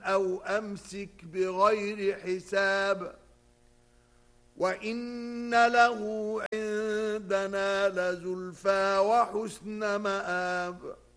أو أمسك بغير حساب وإن له عندنا لزلفى وحسن مآب